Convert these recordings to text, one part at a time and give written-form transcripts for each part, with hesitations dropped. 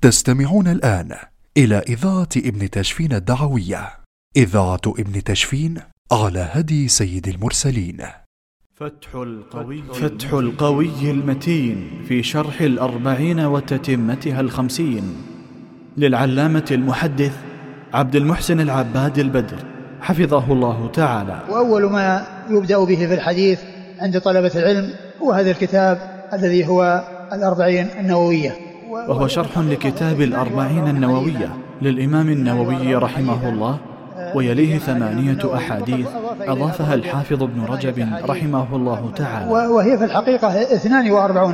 تستمعون الآن إلى إذاعة ابن تشفين الدعوية، إذاعة ابن تشفين على هدي سيد المرسلين. فتح القوي المتين في شرح 40 وتتمتها 50 للعلامة المحدث عبد المحسن العباد البدر حفظه الله تعالى. وأول ما يبدأ به في الحديث عند طلبة العلم هو هذا الكتاب الذي هو 40 النووية، وهو شرح لكتاب 40 النووية للإمام النووي رحمه الله، ويليه 8 أحاديث أضافها الحافظ ابن رجب رحمه الله تعالى، وهي في الحقيقة 42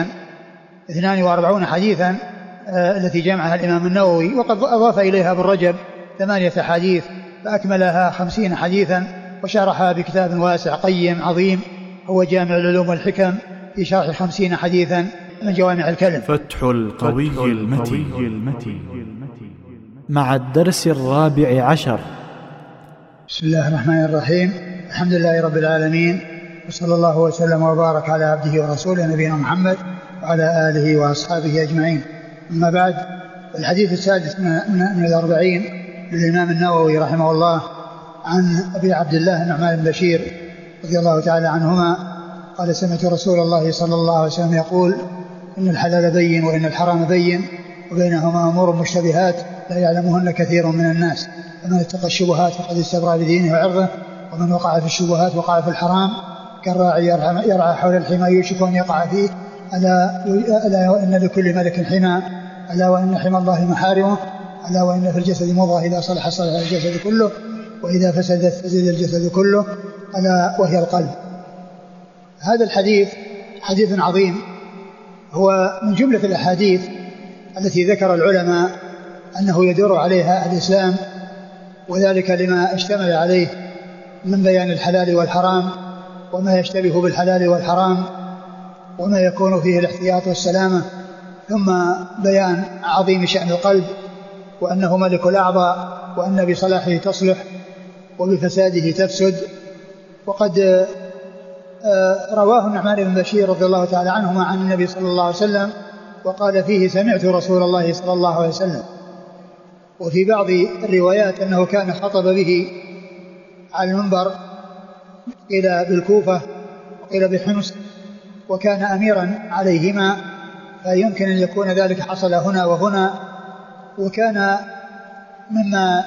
حديثا التي جمعها الإمام النووي، وقد أضاف إليها ابن رجب 8 أحاديث فأكملها 50 حديثا، وشرحها بكتاب واسع قيم عظيم هو جامع العلوم والحكم في شرح 50 حديثا من جوامع الكلم. فتح القوي المتين مع الدرس 14. بسم الله الرحمن الرحيم، الحمد لله رب العالمين، وصلى الله وسلم وبارك على عبده ورسوله نبينا محمد وعلى آله وأصحابه أجمعين. أما بعد، الحديث السادس من 40 للإمام النووي رحمه الله عن أبي عبد الله النعمان بن بشير رضي الله تعالى عنهما قال: سمعت رسول الله صلى الله عليه وسلم يقول: إن الحلال بين وإن الحرام بين وبينهما أمور مشتبهات لا يعلمهن كثير من الناس، فمن اتقى الشبهات فقد استبرأ بدينه وعرضه، ومن وقع في الشبهات وقع في الحرام كالراعي يرعى حول الحمى يوشك أن يقع فيه. ألا وإن لكل ملك حمى، ألا وإن حمى الله محارمه، ألا وإن في الجسد مضغة إذا صلح صلح الجسد كله، وإذا فسدت فسد الجسد كله، ألا وهي القلب. هذا الحديث حديث عظيم، هو من جملة الأحاديث التي ذكر العلماء أنه يدور عليها الإسلام، وذلك لما اشتمل عليه من بيان الحلال والحرام وما يشتبه بالحلال والحرام وما يكون فيه الاحتياط والسلامة، ثم بيان عظيم شأن القلب وأنه ملك الأعضاء، وأن بصلاحه تصلح وبفساده تفسد. وقد رواه النعمان بن بشير رضي الله تعالى عنهما عن النبي صلى الله عليه وسلم، وقال فيه: سمعت رسول الله صلى الله عليه وسلم. وفي بعض الروايات أنه كان خطب به على المنبر، قيل بالكوفة وقيل بحمص، وكان أميرا عليهما، فيمكن أن يكون ذلك حصل هنا وهنا. وكان مما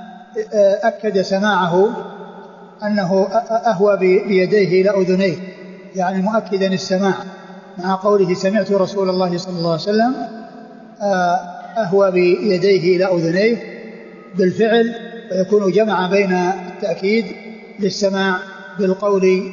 أكد سماعه أنه أهوى بيديه إلى أذنيه، يعني مؤكدا السماع، مع قوله: سمعت رسول الله صلى الله عليه وسلم، أهوى بيديه إلى أذنيه بالفعل، ويكون جمع بين التأكيد للسماع بالقول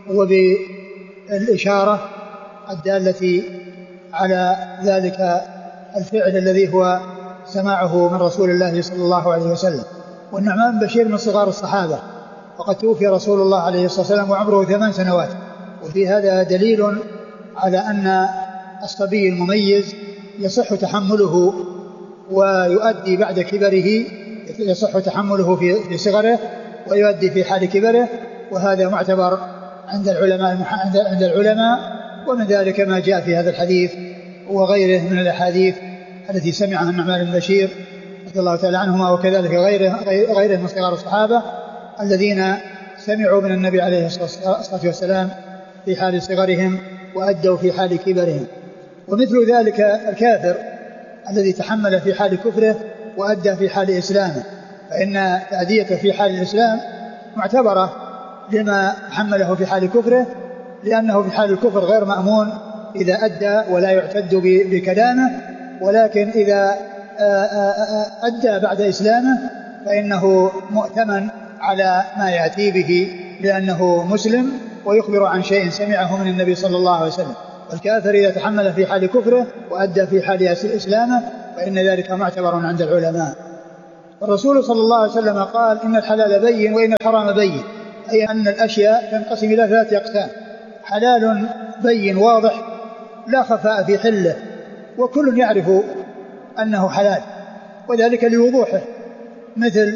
وبالإشارة الدالة على ذلك الفعل الذي هو سماعه من رسول الله صلى الله عليه وسلم. والنعمان بن بشير من صغار الصحابة، وقد توفي رسول الله عليه الصلاة والسلام وعمره 8 سنوات، وفي هذا دليل على أن الصبي المميز يصح تحمله ويؤدي بعد كبره، يصح تحمله في صغره ويؤدي في حال كبره، وهذا معتبر عند العلماء. ومن ذلك ما جاء في هذا الحديث وغيره من الأحاديث التي سمعها النعمان بن بشير رضي الله تعالى عنهما، وكذلك غيره من صغار الصحابة الذين سمعوا من النبي عليه الصلاة والسلام في حال صغرهم وأدوا في حال كبرهم. ومثل ذلك الكافر الذي تحمل في حال كفره وأدى في حال إسلامه، فإن تأديته في حال الإسلام معتبرة لما تحمله في حال كفره، لأنه في حال الكفر غير مأمون إذا أدى ولا يعتد بكلامه، ولكن إذا أدى بعد إسلامه فإنه مؤتمن على ما يأتي به، لأنه مسلم ويخبر عن شيء سمعه من النبي صلى الله عليه وسلم. والكافر إذا تحمل في حال كفره وأدى في حال إسلامه فإن ذلك معتبر عند العلماء. الرسول صلى الله عليه وسلم قال: إن الحلال بين وإن الحرام بين، أي أن الأشياء تنقسم إلى 3 أقسام: حلال بين واضح لا خفاء في حله، وكل يعرف أنه حلال، وذلك لوضوحه، مثل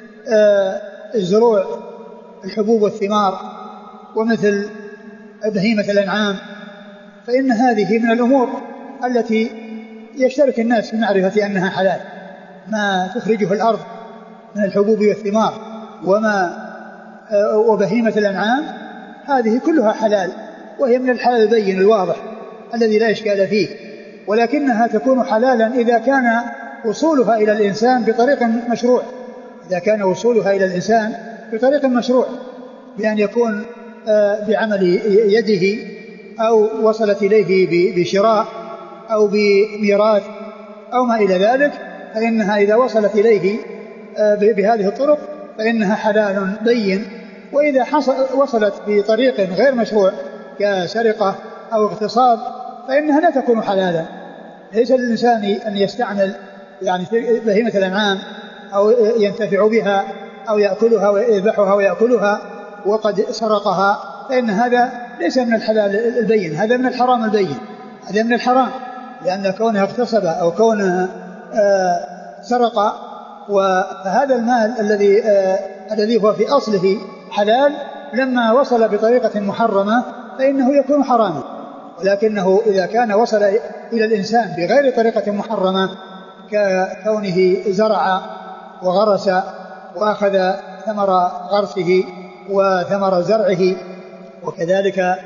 الزروع، الحبوب والثمار، ومثل بهيمة الأنعام، فإن هذه من الأمور التي يشترك الناس في معرفة أنها حلال. ما تخرجه الأرض من الحبوب والثمار وبهيمة الأنعام هذه كلها حلال، وهي من الحلال البين الواضح الذي لا إشكال فيه، ولكنها تكون حلالا إذا كان وصولها إلى الإنسان بطريق مشروع. إذا كان وصولها إلى الإنسان بطريق مشروع، بأن يكون بعمل يده، أو وصلت إليه بشراء أو بميراث أو ما إلى ذلك، فإنها إذا وصلت إليه بهذه الطرق فإنها حلال بين. وإذا وصلت بطريق غير مشروع كسرقة أو اغتصاب فإنها لا تكون حلالا. ليس للإنسان أن يستعمل يعني بهيمة الأنعام أو ينتفع بها أو يأكلها ويذبحها ويأكلها وقد سرقها، فإن هذا ليس من الحلال البين، هذا من الحرام البين، هذا من الحرام، لأن كونها اغتصب أو كونها سرق، وهذا المال الذي هو في أصله حلال لما وصل بطريقة محرمة فإنه يكون حراما. ولكنه إذا كان وصل إلى الإنسان بغير طريقة محرمة ككونه زرع وغرس وأخذ ثمر غرسه وثمر زرعه، وكذلك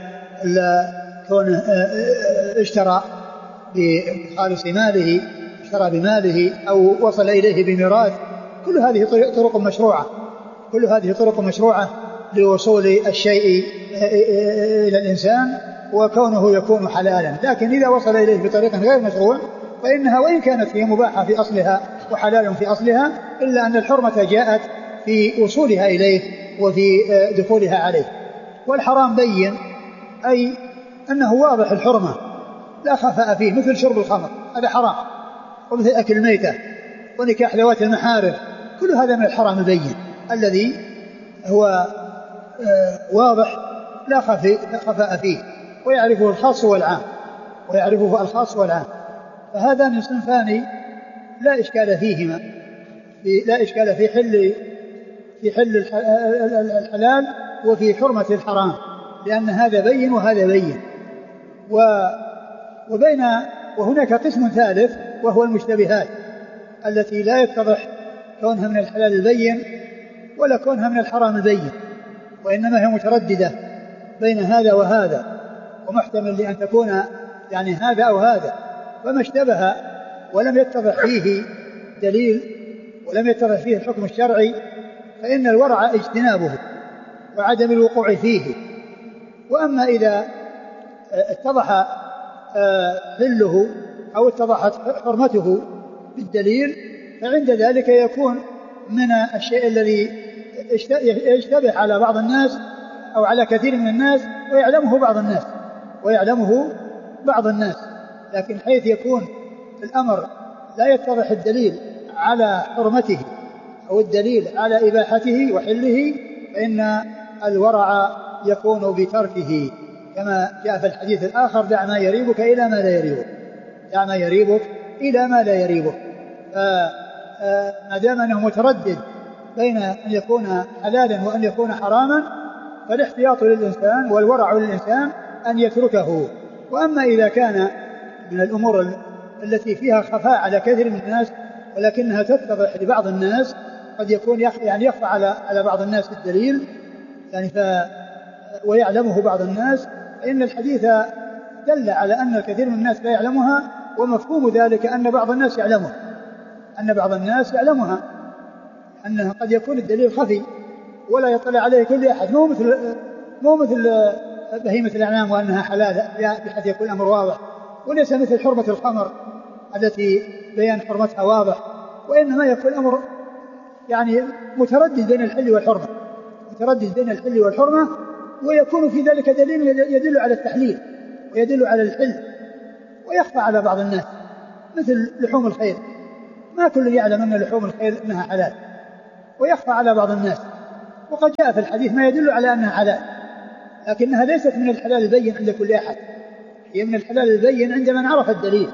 كونه اشترى بخالص ماله، اشترى بماله أو وصل إليه بميراث، كل هذه طرق مشروعة، كل هذه طرق مشروعة لوصول الشيء إلى الإنسان وكونه يكون حلالا. لكن إذا وصل إليه بطريق غير مشروع فإنها وإن كانت هي مباحة في أصلها وحلال في أصلها، إلا أن الحرمة جاءت في وصولها إليه وفي دخولها عليه. والحرام بين، أي أنه واضح الحرمة لا خفاء فيه، مثل شرب الخمر هذا حرام، ومثل أكل الميتة ونكاح ذوات المحارم، كل هذا من الحرام البين الذي هو واضح لا خفاء فيه، ويعرفه الخاص والعام، ويعرفه الخاص والعام. فهذان صنفان لا إشكال فيهما، لا إشكال في حل الحلال وفي حرمة الحرام، لأن هذا بين وهذا بين. وهناك قسم ثالث وهو المشتبهات التي لا يتضح كونها من الحلال البين ولا كونها من الحرام البين، وإنما هي مترددة بين هذا وهذا، ومحتمل لأن تكون يعني هذا أو هذا. فما اشتبه ولم يتضح فيه دليل ولم يتضح فيه الحكم الشرعي فإن الورع اجتنابه وعدم الوقوع فيه. وأما إذا اتضح حله أو اتضحت حرمته بالدليل فعند ذلك يكون من الشيء الذي يشتبه على بعض الناس أو على كثير من الناس ويعلمه بعض الناس، لكن حيث يكون الأمر لا يتضح الدليل على حرمته أو الدليل على إباحته وحله فإن الورع يكون بتركه، كما جاء في الحديث الآخر: دع ما يريبك إلى ما لا يريبك، دع ما يريبك إلى ما لا يريبك. ما دام أنه متردد بين أن يكون حلالا وأن يكون حراما فالاحتياط للإنسان والورع للإنسان أن يتركه. وأما إذا كان من الأمور التي فيها خفاء على كثير من الناس ولكنها تتضح لبعض الناس، قد يكون يخفى على بعض الناس الدليل يعني ويعلمه بعض الناس، فإن الحديث دل على أن الكثير من الناس لا يعلمها، ومفهوم ذلك أن بعض الناس يعلمها، أنه قد يكون الدليل خفي ولا يطلع عليه كل أحد، مو مثل بهيمة الأنعام وأنها حلال بحيث يكون الأمر واضح، وليس مثل حرمة الخمر التي بيان حرمتها واضح، وإنما يكون الأمر يعني متردد بين الحل والحرمة، ويكون في ذلك دليل يدل على التحليل ويدل على الحل، ويخفى على بعض الناس، مثل لحوم الخيل، ما كل يعلم أن لحوم الخيل أنها حلال، ويخفى على بعض الناس. وقد جاء في الحديث ما يدل على أنها حلال، لكنها ليست من الحلال البين عند كل أحد، هي من الحلال البين عند من عرف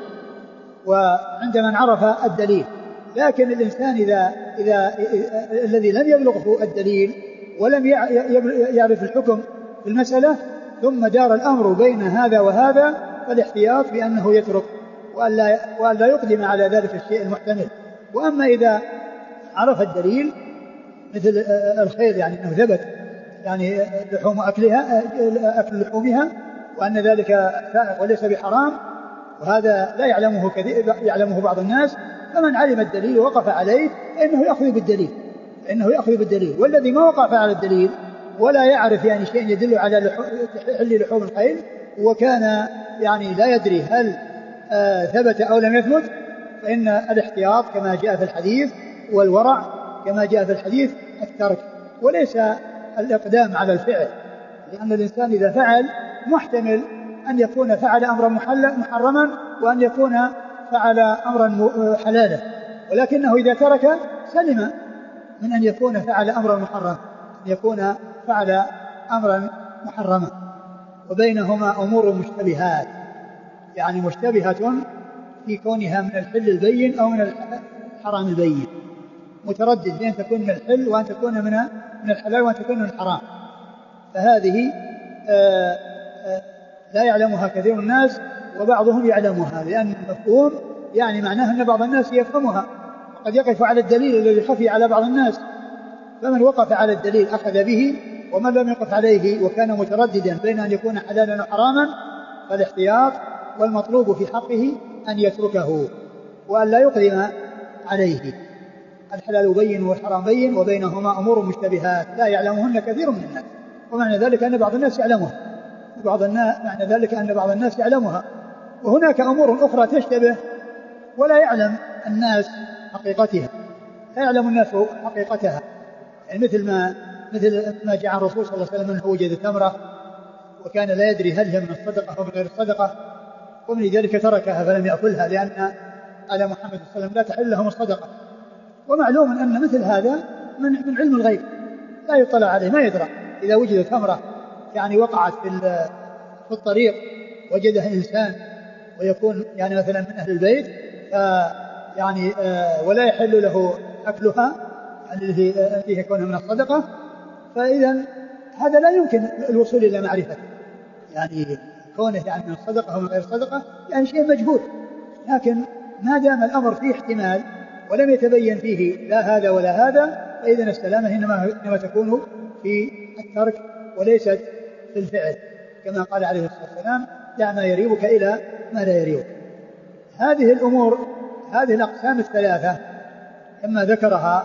الدليل. لكن الإنسان إذا الذي لم يبلغه الدليل ولم يعرف الحكم في المسألة ثم دار الأمر بين هذا وهذا، فالاحتياط بأنه يترك وألا يقدم على ذلك الشيء المحتمل. وأما إذا عرف الدليل مثل الخيل، يعني أنه ثبت يعني لحوم أكلها، أكل لحومها، وأن ذلك سائغ وليس بحرام، وهذا لا يعلمه بعض الناس، فمن علم الدليل ووقف عليه فإنه يأخذ بالدليل. والذي ما وقف على الدليل ولا يعرف يعني شيء يدل على حل لحوم الخيل، وكان يعني لا يدري هل ثبت أو لم يثبت، فإن الاحتياط كما جاء في الحديث والورع كما جاء في الحديث الترك، وليس الإقدام على الفعل، لأن الإنسان إذا فعل محتمل أن يكون فعل أمرا محرما وأن يكون فعل أمرا حلالا، ولكنه إذا ترك سلم من أن يكون فعل أمرا محرما. وبينهما أمور مشتبهات، يعني مشتبهة في كونها من الحل البين أو من الحرام البين، متردد بأن تكون من الحل وأن تكون من الحلال وأن تكون من الحرام. فهذه لا يعلمها كثير من الناس وبعضهم يعلمها، لأن المفهوم يعني معناه أن بعض الناس يفهمها وقد يقف على الدليل الذي خفي على بعض الناس، فمن وقف على الدليل أخذ به، ومن لم يقف عليه وكان مترددا بين أن يكون حلالا وحراما فالاحتياط، والمطلوب في حقه أن يتركه وأن لا يقدم عليه. الحلال بين والحرام بين وبينهما أمور مشتبهات لا يعلمهن كثير من الناس، ومعنى ذلك أن بعض الناس يعلمها، وهناك أمور أخرى تشتبه ولا يعلم الناس حقيقتها، يعني مثل ما جاء عن الرسول صلى الله عليه وسلم أنه وجد تمرة وكان لا يدري هل هي من الصدقة أو من غير الصدقة، ومن ذلك تركها فلم يأكلها لأن آل محمد صلى الله عليه وسلم لا تحل لهم الصدقة. ومعلوم أن مثل هذا من علم الغيب لا يطلع عليه، ما يدرى. إذا وجد تمرة يعني وقعت في الطريق وجدها إنسان ويكون يعني مثلا من أهل البيت يعني ولا يحل له أكلها التي يكونها من الصدقة، فإذا هذا لا يمكن الوصول إلى معرفة يعني كونه يعني من الصدقة أو من غير الصدقة، يعني شيء مجهول. لكن ما دام الأمر فيه احتمال ولم يتبين فيه لا هذا ولا هذا، فإذا السلامة إنما تكون في الترك وليست في الفعل، كما قال عليه الصلاة والسلام: دع ما يريبك إلى ما لا يريبك. هذه الأمور، هذه الأقسام الثلاثة لما ذكر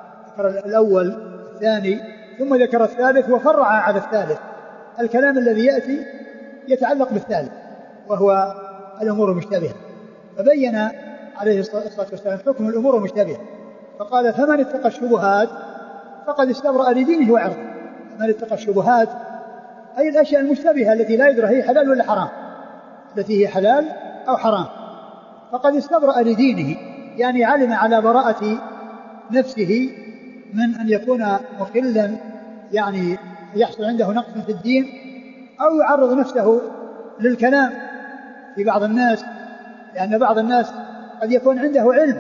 الأول الثاني ثم ذكر الثالث وفرع على الثالث، الكلام الذي يأتي يتعلق بالثالث وهو الأمور المشتبهة، فبين عليه الصلاة والسلام حكم الأمور المشتبهة، فقال: فمن اتقى الشبهات فقد استبرأ لدينه وعرضه. من اتقى الشبهات أي الأشياء المشتبهة التي لا يدرى هي حلال ولا حرام، التي هي حلال أو حرام، فقد استبرأ لدينه، يعني علم على براءة نفسه من أن يكون مخلا، يعني يحصل عنده نقص في الدين، أو يعرض نفسه للكلام في بعض الناس، لأن بعض الناس قد يكون عنده علم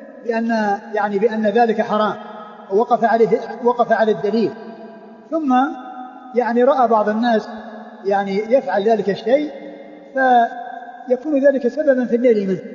بأن ذلك حرام ووقف على الدليل، ثم يعني رأى بعض الناس يعني يفعل ذلك الشيء فيكون ذلك سببا في النيل منه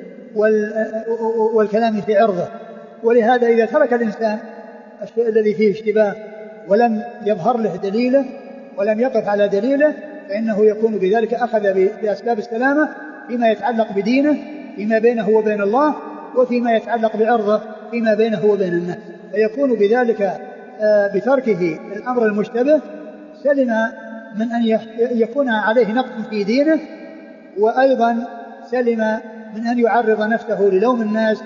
والكلام في عرضه. ولهذا إذا ترك الإنسان الشيء الذي فيه اشتباه ولم يظهر له دليله ولم يقف على دليله، فإنه يكون بذلك أخذ بأسباب السلامة فيما يتعلق بدينه فيما بينه وبين الله، وفيما يتعلق بعرضه فيما بينه وبين الناس، فيكون بذلك بتركه الأمر المشتبه سلم من أن يكون عليه نقص في دينه، وأيضا سلم من أن يعرض نفسه للوم الناس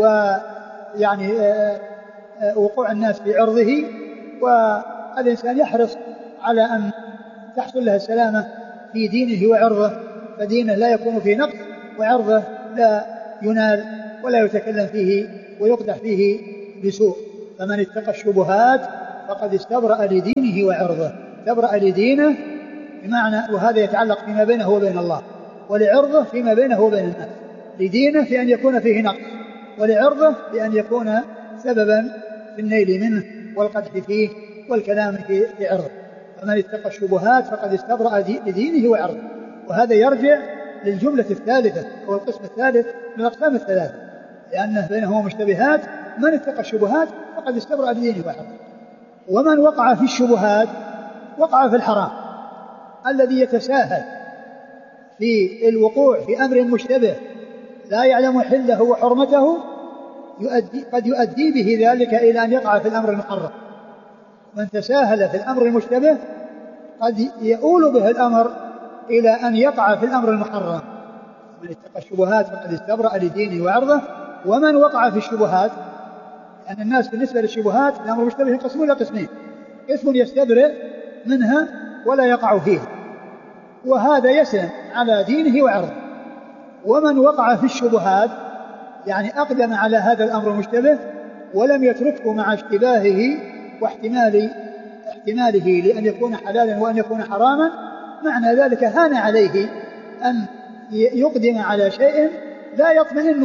ويعني وقوع الناس في عرضه. والإنسان يحرص على أن تحصل له السلامة في دينه وعرضه، فدينه لا يكون فيه نقص وعرضه لا ينال ولا يتكلم فيه ويقدح فيه بسوء. فمن اتقى الشبهات فقد استبرأ لدينه وعرضه. استبرأ لدينه بمعنى، وهذا يتعلق فيما بينه وبين الله، ولعرضه فيما بينه وبين الناس. لدينه في أن يكون فيه نقص، ولعرضه بأن يكون سببا في النيل منه والقدح فيه والكلام في عرضه. فمن اتقى الشبهات فقد استبرأ لدينه وعرضه. وهذا يرجع للجملة الثالثة أو القسم الثالث من الأقسام الثلاثة، لأنه بينهما مشتبهات. من اتقى الشبهات فقد استبرأ لدينه وعرضه. ومن وقع في الشبهات وقع في الحرام. الذي يتساهل في الوقوع في أمر مشتبه لا يعلم حله وحرمته قد يؤدي به ذلك إلى أن يقع في الأمر المحرم. من تساهل في الأمر المشتبه قد يؤول به الأمر إلى أن يقع في الأمر المحرم. من اتقى الشبهات فقد استبرأ لدينه وعرضه. ومن وقع في الشبهات، أن الناس بالنسبة للشبهات الأمر المشتبه ينقسم إلى قسمين: قسم يستبرئ منها ولا يقع فيه، وهذا يسلم على دينه وعرضه. ومن وقع في الشبهات يعني أقدم على هذا الأمر المشتبه ولم يتركه مع اشتباهه واحتماله لأن يكون حلالا وأن يكون حراما، معنى ذلك هان عليه أن يقدم على شيء لا يطمئن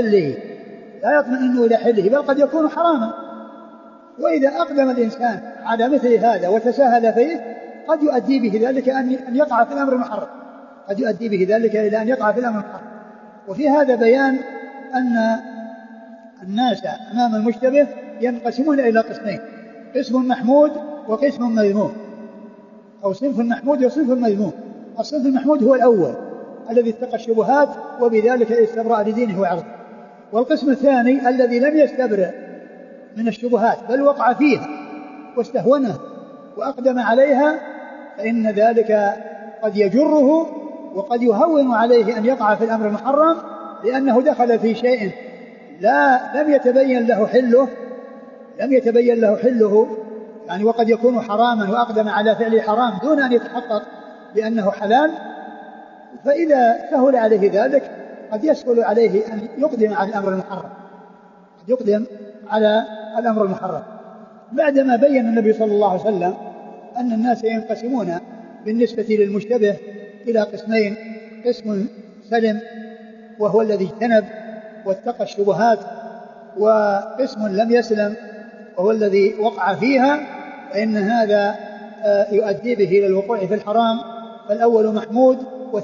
إلى حله بل قد يكون حراما. وإذا أقدم الإنسان على مثل هذا وتساهل فيه قد يؤدي به ذلك أن يقع في الأمر المحرم، إلى أن يقع في الأمر المحرم. وفي هذا بيان أن الناس أمام المشتبه ينقسمون إلى قسمين: قسم محمود وقسم مذموم، أو صنف محمود وصنف مذموم. الصنف المحمود هو الأول الذي اتقى الشبهات وبذلك استبرأ لدينه وعرضه. والقسم الثاني الذي لم يستبرأ من الشبهات بل وقع فيها واستهونها وأقدم عليها، فإن ذلك قد يجره وقد يهون عليه أن يقع في الأمر المحرم، لأنه دخل في شيء لم يتبين له حله يعني وقد يكون حراما، وأقدم على فعل حرام دون أن يتحقق بأنه حلال. فإذا سهل عليه ذلك قد يسهل عليه أن يقدم على الأمر المحرم. بعدما بين النبي صلى الله عليه وسلم أن الناس ينقسمون بالنسبة للمشتبه إلى قسمين: قسم سلم وهو الذي اجتنب واتقى الشبهات، وقسم لم يسلم وهو الذي وقع فيها، فإن هذا يؤدي به إلى الوقوع في الحرام. فالأول محمود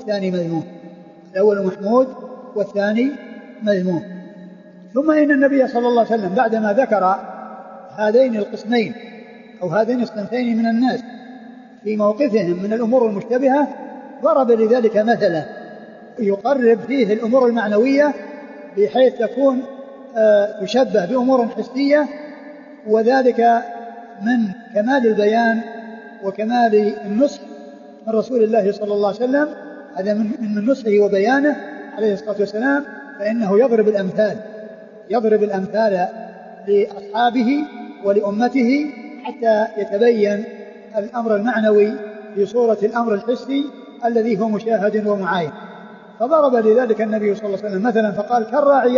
والثاني مذموم. ثم إن النبي صلى الله عليه وسلم بعدما ذكر هذين القسمين أو هذين الصنفين من الناس في موقفهم من الأمور المشتبهة ضرب لذلك مثلا يقرب فيه الأمور المعنوية بحيث تكون تشبه بأمور حسية، وذلك من كمال البيان وكمال النصح من رسول الله صلى الله عليه وسلم. هذا من نصحه وبيانه عليه الصلاة والسلام، فإنه يضرب الأمثال لأصحابه ولأمته حتى يتبين الأمر المعنوي في صورة الأمر الحسي الذي هو مشاهد ومعاين. فضرب لذلك النبي صلى الله عليه وسلم مثلا فقال: كالراعي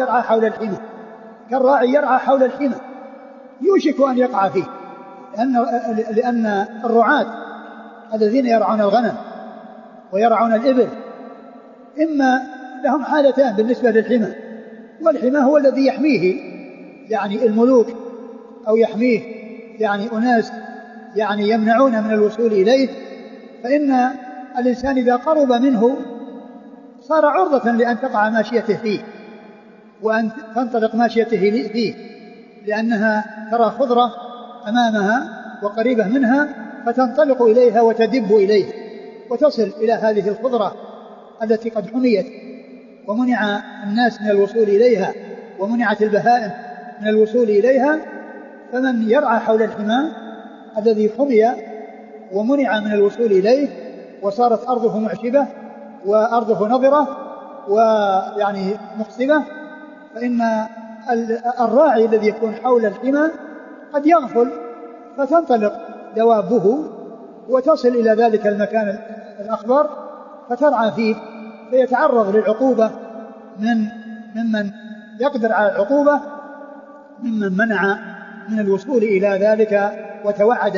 يرعى حول الحمى يوشك أن يقع فيه. لأن الرعاة الذين يرعون الغنم ويرعون الإبل إما لهم حالتان بالنسبة للحمى، والحمى هو الذي يحميه يعني الملوك أو يحميه يعني أناس يعني يمنعون من الوصول إليه، فإن الإنسان إذا قرب منه صار عرضة لأن تقع ماشيته فيه وأن تنطلق ماشيته فيه، لأنها ترى خضرة أمامها وقريبة منها فتنطلق إليها وتدب إليه وتصل إلى هذه الخضرة التي قد حميت ومنع الناس من الوصول إليها ومنعت البهائم من الوصول إليها. فمن يرعى حول الحمى الذي حمي ومنع من الوصول إليه وصارت أرضه معشبة وأرضه نضرة ويعني مقصبة، فإن الراعي الذي يكون حول الحمى قد يغفل فتنطلق دوابه وتصل إلى ذلك المكان الأخضر فترعى فيه، فيتعرض للعقوبة ممن يقدر على العقوبة ممن منع من الوصول إلى ذلك وتوعد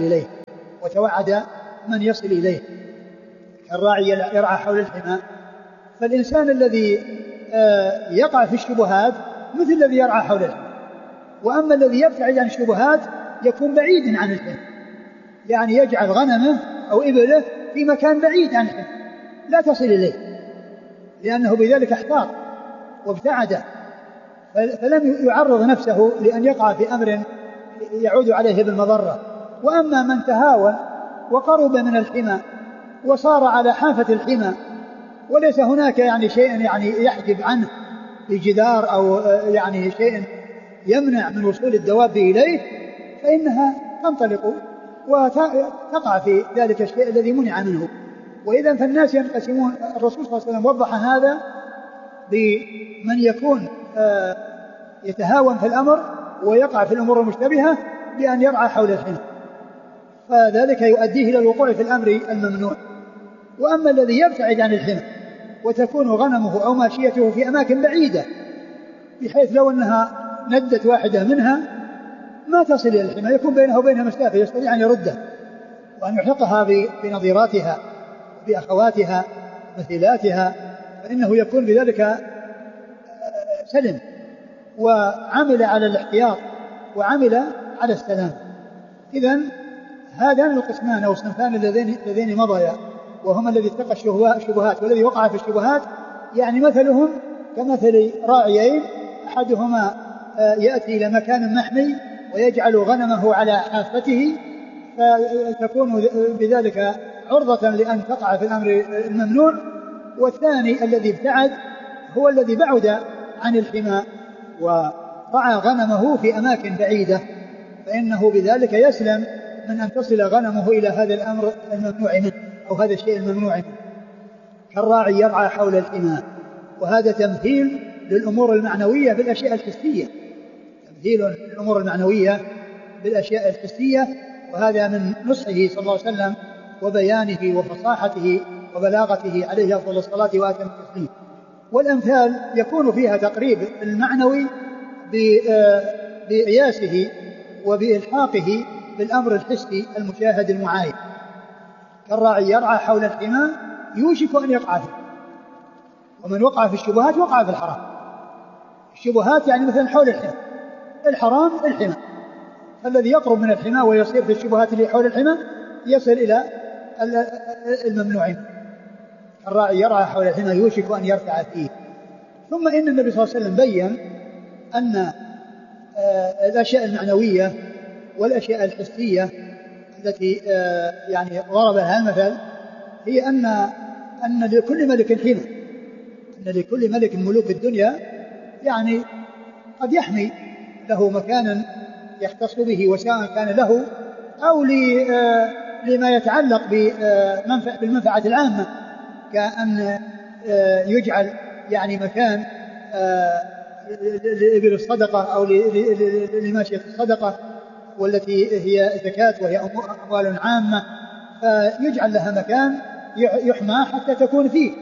من يصل إليه. الراعي يرعى حول الحمى. فالإنسان الذي يقع في الشبهات مثل الذي يرعى حول الحمى، وأما الذي يبتعد عن الشبهات يكون بعيد عن الحمى، يعني يجعل غنمه أو إبله في مكان بعيد عن الحمى لا تصل إليه، لأنه بذلك احتاط وابتعد، فلم يعرض نفسه لأن يقع في أمر يعود عليه بالمضرة. وأما من تهاون وقرب من الحمى وصار على حافة الحمى وليس هناك يعني شيء يعني يحجب عنه بجدار أو يعني شيء يمنع من وصول الدواب إليه، فإنها تنطلق وتقع في ذلك الشيء الذي منع منه. وإذا فالناس ينقسمون. الرسول صلى الله عليه وسلم وضح هذا بمن يكون يتهاون في الأمر ويقع في الأمور المشتبهة بأن يرعى حول الحمى، فذلك يؤديه إلى الوقوع في الأمر الممنوع. وأما الذي يبتعد عن الحمى وتكون غنمه أو ماشيته في أماكن بعيدة بحيث لو أنها ندت واحدة منها ما تصل إلى الحمى، يكون بينها وبينها مسافة، يستطيع أن يردها وأن يحقها بنظيراتها بأخواتها مثيلاتها، فإنه يكون بذلك سلم وعمل على الاحتياط وعمل على السلام. إذن هذان القسمان أو الصنفان اللذين مضيا وهما الذي اتقى الشبهات والذي وقع في الشبهات، يعني مثلهم كمثل راعيين، أحدهما يأتي إلى مكان محمي ويجعل غنمه على حافته فتكون بذلك عرضة لأن تقع في الأمر الممنوع، والثاني الذي ابتعد هو الذي بعد عن الحمى ورعى غنمه في أماكن بعيدة، فإنه بذلك يسلم من أن تصل غنمه إلى هذا الأمر الممنوع منه أو هذا الشيء الممنوع منه. كالراعي يرعى حول الحمى، وهذا تمثيل للأمور المعنوية بالأشياء الحسية، تمثيل الأمور المعنوية بالأشياء الحسية، وهذا من نصحه صلى الله عليه وسلم وبيانه وفصاحته وبلاغته عليه أفضل الصلاة وأتم التسليم. والأمثال يكون فيها تقريب المعنوي بقياسه وبإلحاقه بالأمر الحسي المشاهد المعاين. كالراعي يرعى حول الحمى يوشك أن يقع فيه، ومن وقع في الشبهات وقع في الحرام. الشبهات يعني مثلا حول الحمى، الحرام الحمى، الذي يقرب من الحمى ويصير في الشبهات اللي حول الحمى يصل إلى الممنوعين. الراعي يرعى حول الحمى يوشك أن يرتع فيه. ثم إن النبي صلى الله عليه وسلم بيّن أن الأشياء المعنوية والأشياء الحسية التي يعني ضرب لها المثل هي أن لكل ملك حمى، أن لكل ملك من ملوك الدنيا يعني قد يحمي له مكانا يختص به، وسواء كان له أو لما يتعلق بالمنفعة العامة، كأن يجعل يعني مكان لإبل الصدقة أو لماشية الصدقة والتي هي زكاة وهي أموال عامة، فيجعل لها مكان يحمى حتى تكون فيه.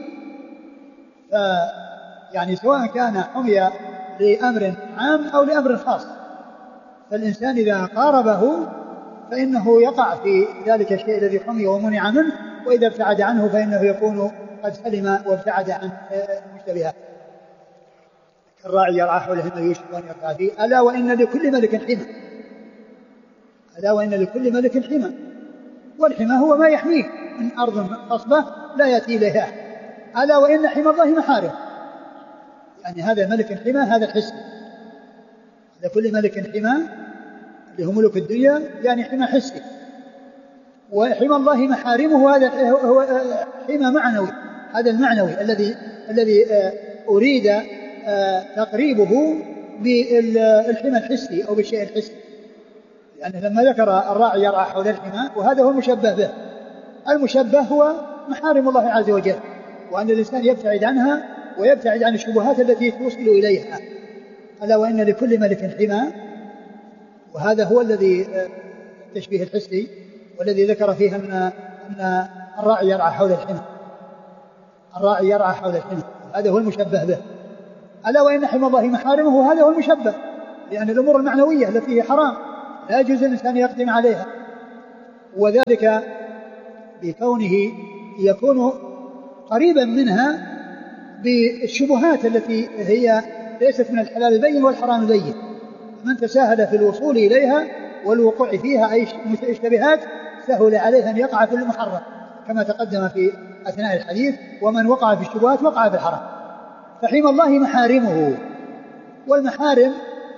يعني سواء كان حمي لأمر عام أو لأمر خاص، فالإنسان إذا قاربه فإنه يقع في ذلك الشيء الذي حمي ومنع منه، وإذا ابتعد عنه فإنه يكون قد سلم وابتعد عن المشتبهات. الراعي يرعى حول الحمى يوشك أن يرتع فيه. ألا وإن لكل ملك حمى، ألا وإن لكل ملك حمى، والحمى هو ما يحميه من أرض خصبة لا يأتي إليها. ألا وإن حمى الله محارم، يعني هذا ملك الحمى هذا الحس. لكل ملك حمى اللي هو ملك الدنيا يعني حمى حسي، وحمى الله محارمه هذا هو حمى معنوي، هذا المعنوي الذي أريد تقريبه بالحمى الحسي أو بالشيء الحسي. يعني لما ذكر الراعي يرعى حول الحمى وهذا هو المشبه به، المشبه هو محارم الله عز وجل، وأن الإنسان يبتعد عنها ويبتعد عن الشبهات التي توصل إليها. ألا وإن لكل ملك حمى، وهذا هو الذي التشبيه الحسي والذي ذكر فيه أن الراعي يرعى حول الحمى، الراعي يرعى حول الحمى هذا هو المشبه به. ألا وإن حمى الله محارمه هذا هو المشبه، لأن الأمور المعنوية التي هي حرام لا يجوز الإنسان يقدم عليها، وذلك بكونه يكون قريبا منها بالشبهات التي هي ليست من الحلال البين والحرام البين. من تساهل في الوصول إليها والوقوع فيها أي مشتبهات سهل عليه أن يقع في المحرم، كما تقدم في أثناء الحديث: ومن وقع في الشبهات وقع في الحرام. فحمى الله محارمه، والمحارم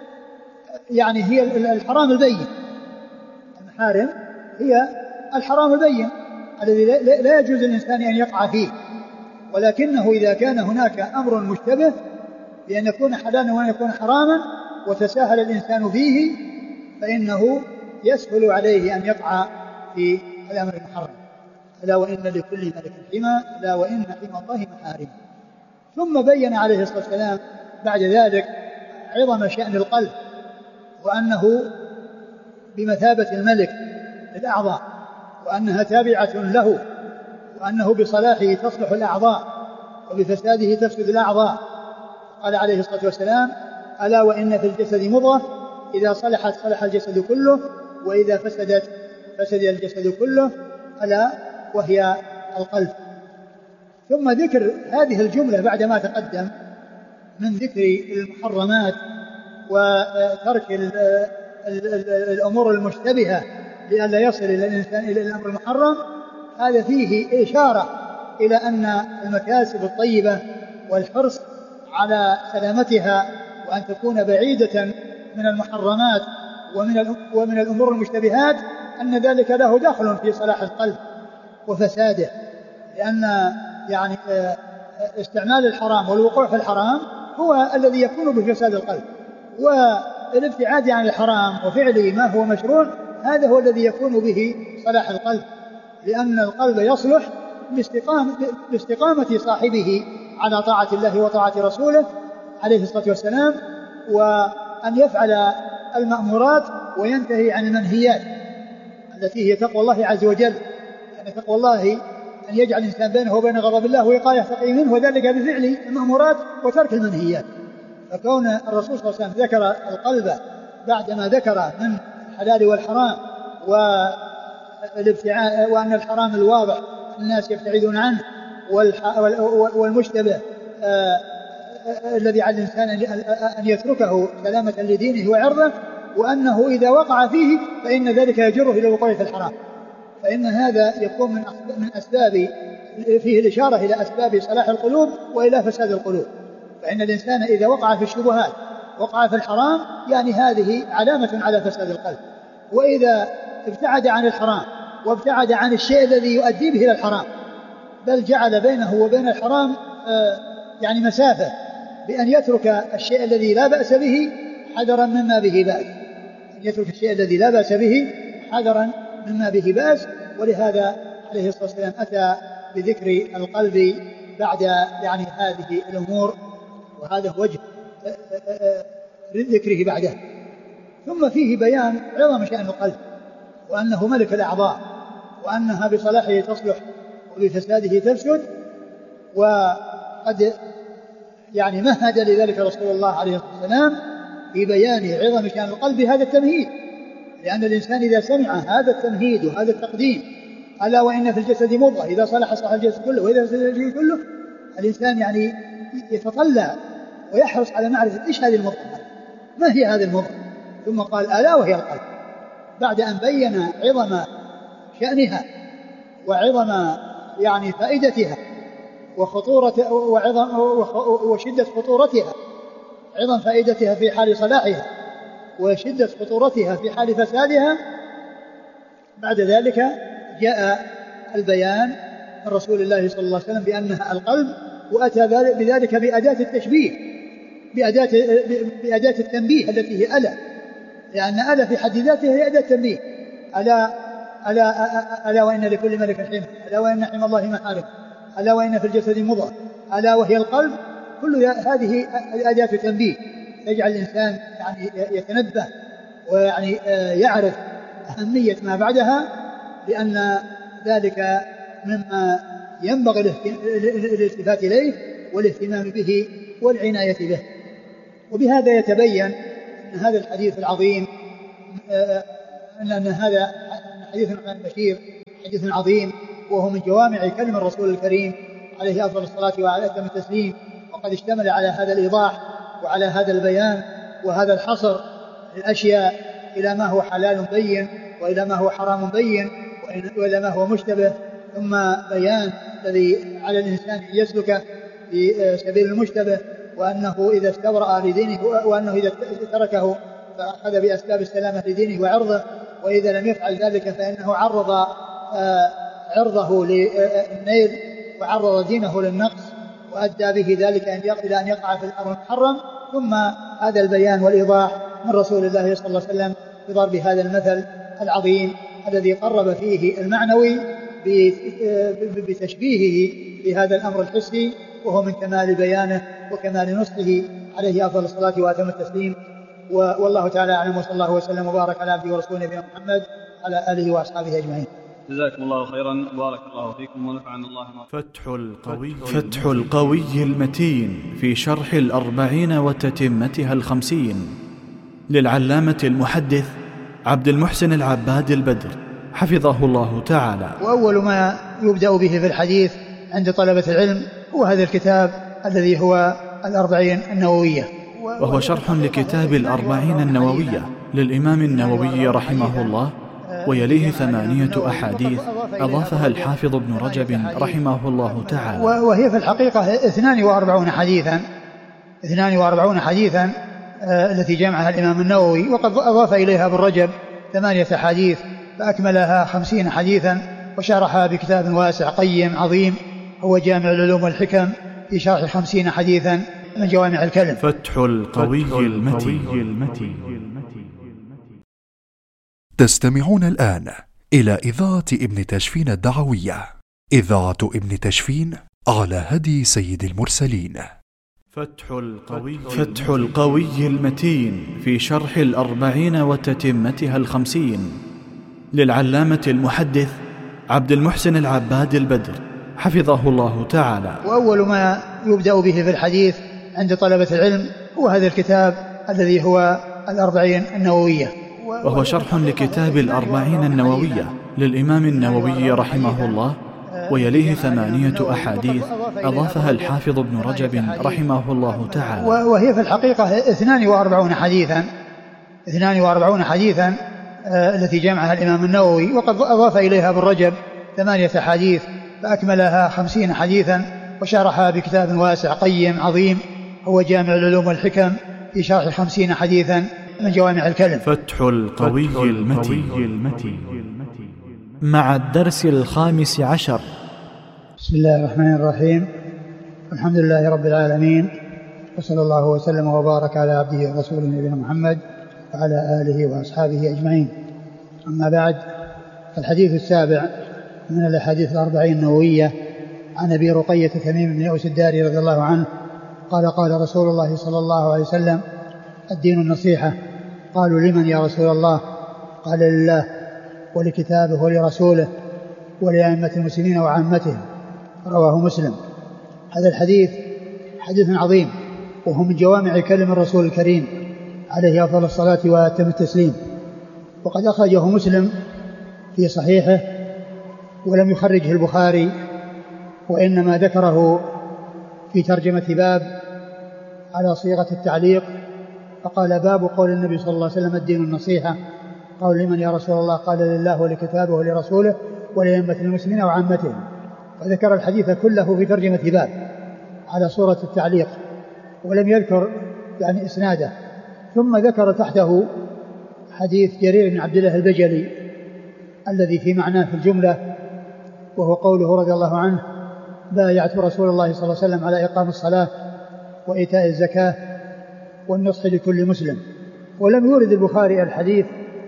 يعني هي الحرام البين. المحارم هي الحرام البين الذي لا يجوز للإنسان أن يقع فيه، ولكنه إذا كان هناك أمر مشتبه بأن يكون حلالا وأن يكون حراما وتساهل الإنسان فيه فإنه يسهل عليه أن يقع في الأمر المحرم. ألا وإن لكل ملك حمى، ألا وإن حمى الله محارم. ثم بين عليه الصلاة والسلام بعد ذلك عظم شأن القلب، وأنه بمثابة الملك الأعضاء، وأنها تابعة له، وأنه بصلاحه تصلح الأعضاء وبفساده تفسد الأعضاء. قال عليه الصلاة والسلام: ألا وإن في الجسد مضغة إذا صلحت صلح الجسد كله وإذا فسدت فسد الجسد كله، ألا وهي القلب. ثم ذكر هذه الجملة بعد ما تقدم من ذكر المحرمات وترك الأمور المشتبهة لئلا يصل إلى الإنسان إلى الأمر المحرم، هذا فيه إشارة إلى أن المكاسب الطيبة والحرص على سلامتها وأن تكون بعيدة من المحرمات ومن الأمور المشتبهات، أن ذلك له دخل في صلاح القلب وفساده، لأن يعني استعمال الحرام والوقوع في الحرام هو الذي يكون بفساد القلب، والابتعاد عن الحرام وفعل ما هو مشروع هذا هو الذي يكون به صلاح القلب، لأن القلب يصلح باستقامة صاحبه على طاعة الله وطاعة رسوله عليه الصلاة والسلام، وأن يفعل المأمورات وينتهي عن المنهيات التي هي تقوى الله عز وجل. يعني تقوى الله أن يجعل الإنسان بينه وبين غضب الله ويقاية تقي منه، وذلك بفعل المأمورات وترك المنهيات. فكون الرسول صلى الله عليه وسلم ذكر القلب بعدما ذكر من الحلال والحرام والابتعاد، وأن الحرام الواضح الناس يبتعدون عنه، والمشتبه الذي على الإنسان أن يتركه سلامة لدينه وعرضه، وأنه إذا وقع فيه فإن ذلك يجره إلى الوقوع في الحرام، فإن هذا يكون من أسباب، فيه الإشارة إلى أسباب صلاح القلوب وإلى فساد القلوب. فإن الإنسان إذا وقع في الشبهات وقع في الحرام يعني هذه علامة على فساد القلب. وإذا ابتعد عن الحرام وابتعد عن الشيء الذي يؤدي به إلى الحرام، بل جعل بينه وبين الحرام يعني مسافة، بأن يترك الشيء الذي لا بأس به حذرا مما به بأس، أن يترك الشيء الذي لا بأس به حذرا مما به بأس. ولهذا عليه الصلاة والسلام أتى بذكر القلب بعد يعني هذه الأمور، وهذا وجه ذكره بعده. ثم فيه بيان عظم شأن القلب، وأنه ملك الأعضاء، وأنها بصلاحه تصلح وبفساده تفسد. وقد يعني مهد لذلك رسول الله عليه الصلاة والسلام في بيان عظم شأن القلب هذا التمهيد، لأن الإنسان إذا سمع هذا التمهيد وهذا التقديم: ألا وإن في الجسد مضغة إذا صلح صلح الجسد كله وإذا فسد الجسد كله، الإنسان يعني يتطلع ويحرص على معرفة إيش هذه المضغة، ما هي هذه المضغة. ثم قال: ألا وهي القلب، بعد أن بين عظم شأنها وعظم يعني فائدتها وخطورة وشدة خطورتها، عظم فائدتها في حال صلاحها وشدة خطورتها في حال فسادها. بعد ذلك جاء البيان من رسول الله صلى الله عليه وسلم بأنها القلب، وأتى بذلك بأداة التشبيه، بأداة التنبيه التي هي ألا، لأن ألا في حد ذاتها هي أداة تنبيه. ألا وإن لكل ملك حمى، ألا وإن حمى الله محارم، ألا وإن في الجسد مضغة، ألا وهي القلب. كل هذه أداة تنبيه تجعل الإنسان يعني يتنبه ويعني يعرف أهمية ما بعدها، لأن ذلك مما ينبغي الالتفات إليه والاهتمام به والعناية به. وبهذا يتبين أن هذا الحديث العظيم، أن هذا حديث عن البشير حديث عظيم، وهو من جوامع كلم الرسول الكريم عليه أفضل الصلاة وأتم التسليم، وقد اشتمل على هذا الإيضاح وعلى هذا البيان وهذا الحصر الأشياء إلى ما هو حلال بين وإلى ما هو حرام بين وإلى ما هو مشتبه، ثم بيان الذي على الإنسان أن يسلك في سبيل المشتبه، وأنه إذا استبرأ لدينه، وأنه إذا تركه فأخذ بأسباب السلامة لدينه وعرضه، وإذا لم يفعل ذلك فإنه عرض عرضه للنيل وعرض دينه للنقص، وأدى به ذلك إلى أن يقع في الأمر المحرم. ثم هذا البيان والإيضاح من رسول الله صلى الله عليه وسلم بضرب هذا المثل العظيم الذي قرب فيه المعنوي بتشبيهه بهذا الأمر الحسي، وهو من كمال بيانه وكمال نصحه عليه أفضل الصلاة وأتم التسليم. والله تعالى أعلم، وصلى الله وسلم وبارك على عبده ورسوله نبينا محمد على آله وأصحابه أجمعين. جزاكم الله خيرا، بارك الله فيكم ونفعنا الله. فتح القوي المتين في شرح 40 وتتمتها 50 للعلامة المحدث عبد المحسن العباد البدر حفظه الله تعالى. وأول ما يبدأ به في الحديث عند طلبة العلم هو هذا الكتاب الذي هو 40 النووية، وهو شرح لكتاب 40 النووية للإمام النووي رحمه الله، ويليه 8 أحاديث أضافها الحافظ ابن رجب رحمه الله تعالى، وهي في الحقيقة 42 حديثا التي جمعها الإمام النووي، وقد أضاف إليها ابن رجب 8 أحاديث فأكملها 50 حديثا، وشرحها بكتاب واسع قيم عظيم هو جامع العلوم والحكم في شرح 50 حديثا من جوامع الكلم. فتح القوي المتين. تستمعون الآن إلى إذاعة ابن تشفين الدعوية، إذاعة ابن تشفين على هدي سيد المرسلين. فتح القوي المتين في شرح 40 وتتمتها 50 للعلامة المحدث عبد المحسن العباد البدر حفظه الله تعالى. وأول ما يبدأ به في الحديث عند طلبة العلم هو هذا الكتاب الذي هو 40 النووية، وهو شرح لكتاب 40 النووية للإمام النووي رحمه الله، ويليه 8 أحاديث أضافها الحافظ ابن رجب رحمه الله تعالى، وهي في الحقيقة 42 حديثا التي جمعها الإمام النووي، وقد أضاف إليها ابن رجب 8 أحاديث فأكملها 50 حديثا، وشرحها بكتاب واسع قيم عظيم هو جامع العلوم والحكم في شرح 50 حديثا من جوامع الكلم. فتح القوي المتين مع الدرس 15. بسم الله الرحمن الرحيم، الحمد لله رب العالمين، وصلى الله وسلم وبارك على عبده ورسوله نبينا محمد وعلى آله وأصحابه أجمعين. أما بعد، الحديث السابع من الأحاديث 40 النووية عن أبي رقية تميم بن أوس الداري رضي الله عنه قال: قال رسول الله صلى الله عليه وسلم: الدين النصيحة. قالوا: لمن يا رسول الله؟ قال: لله ولكتابه ولرسوله ولأئمة المسلمين وعامتهم. رواه مسلم. هذا الحديث حديث عظيم، وهو من جوامع كلم الرسول الكريم عليه أفضل الصلاة وأتم التسليم، وقد أخرجه مسلم في صحيحه ولم يخرجه البخاري، وإنما ذكره في ترجمة باب على صيغة التعليق، فقال: باب قول النبي صلى الله عليه وسلم: الدين النصيحة. قال: لمن يا رسول الله؟ قال: لله ولكتابه ولرسوله ولأئمة المسلمين وعامتهم. وذكر الحديث كله في ترجمة باب على صورة التعليق، ولم يذكر يعني إسناده، ثم ذكر تحته حديث جرير بن عبد الله البجلي الذي في معناه في الجملة، وهو قوله رضي الله عنه: بايعت رسول الله صلى الله عليه وسلم على إقام الصلاة وإيتاء الزكاة والنصح لكل مسلم. ولم يورد البخاري الحديث